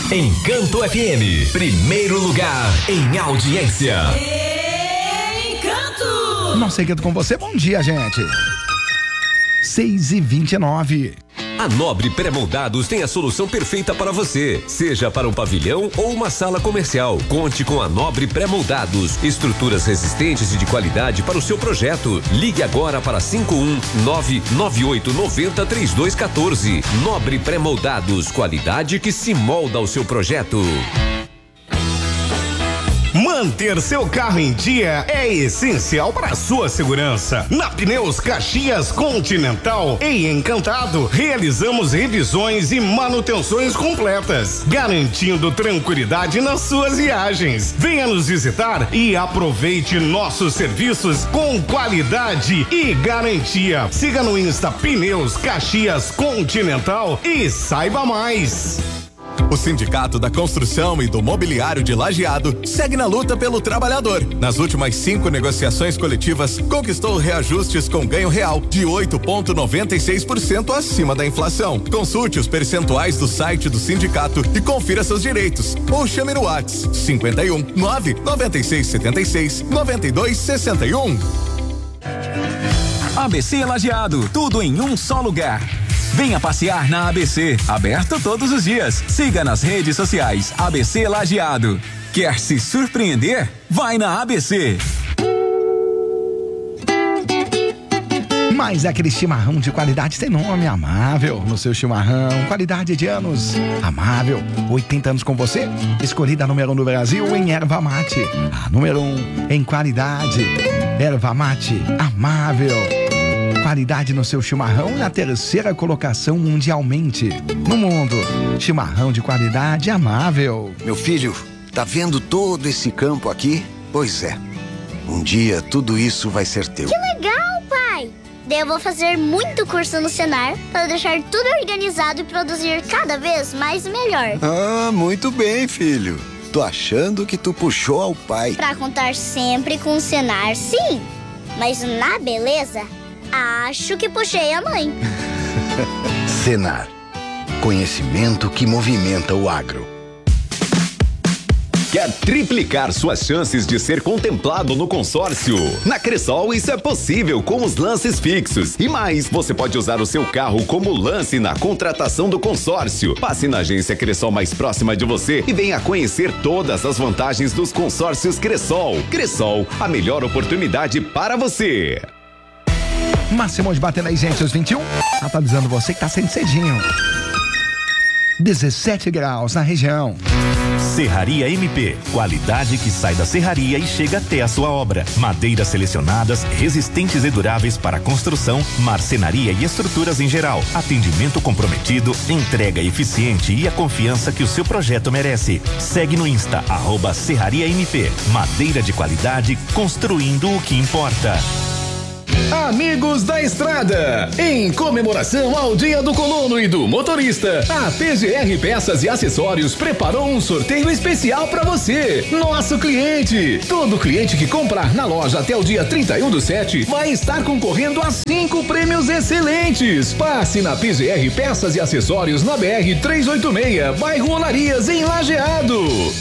Encanto FM, primeiro lugar em audiência. Encanto! Nossa, Encanto com você, bom dia, gente. 6h29. A Nobre Pré-Moldados tem a solução perfeita para você, seja para um pavilhão ou uma sala comercial. Conte com a Nobre Pré-Moldados, estruturas resistentes e de qualidade para o seu projeto. Ligue agora para 51998903214. Nobre Pré-Moldados, qualidade que se molda ao seu projeto. Manter seu carro em dia é essencial para a sua segurança. Na Pneus Caxias Continental e Encantado, realizamos revisões e manutenções completas, garantindo tranquilidade nas suas viagens. Venha nos visitar e aproveite nossos serviços com qualidade e garantia. Siga no Insta Pneus Caxias Continental e saiba mais. O Sindicato da Construção e do Mobiliário de Lajeado segue na luta pelo trabalhador. Nas últimas 5 negociações coletivas, conquistou reajustes com ganho real de 8,96% acima da inflação. Consulte os percentuais do site do sindicato e confira seus direitos. Ou chame no WhatsApp 51 99676 9261. ABC Lajeado, tudo em um só lugar. Venha passear na ABC, aberto todos os dias. Siga nas redes sociais ABC Lajeado. Quer se surpreender? Vai na ABC. Mas aquele chimarrão de qualidade tem nome, Amável. No seu chimarrão, qualidade de anos. Amável, 80 anos com você. Escolhida a número 1 no Brasil em erva mate. A número 1 em qualidade. Erva mate, Amável. Qualidade no seu chimarrão na 3ª colocação mundialmente no mundo. Chimarrão de qualidade Amável. Meu filho, tá vendo todo esse campo aqui? Pois é. Um dia tudo isso vai ser teu. Que legal, pai! Daí eu vou fazer muito curso no Senar para deixar tudo organizado e produzir cada vez mais e melhor. Ah, muito bem, filho. Tô achando que tu puxou ao pai. Pra contar sempre com o Senar, sim. Mas na beleza, acho que puxei a mãe. Senar. Conhecimento que movimenta o agro. Quer triplicar suas chances de ser contemplado no consórcio? Na Cressol isso é possível com os lances fixos. E mais, você pode usar o seu carro como lance na contratação do consórcio. Passe na agência Cressol mais próxima de você e venha conhecer todas as vantagens dos consórcios Cressol. Cressol, a melhor oportunidade para você. Máximo de batendo aí, gente, os 21. Atualizando você que tá sendo cedinho. 17 graus na região. Serraria MP, qualidade que sai da serraria e chega até a sua obra. Madeiras selecionadas, resistentes e duráveis para construção, marcenaria e estruturas em geral. Atendimento comprometido, entrega eficiente e a confiança que o seu projeto merece. Segue no Insta, @Serraria MP. Madeira de qualidade, construindo o que importa. Amigos da Estrada, em comemoração ao Dia do Colono e do Motorista, a PGR Peças e Acessórios preparou um sorteio especial para você, nosso cliente. Todo cliente que comprar na loja até o dia 31/7 vai estar concorrendo a 5 prêmios excelentes. Passe na PGR Peças e Acessórios na BR 386, bairro Olarias, em Lajeado.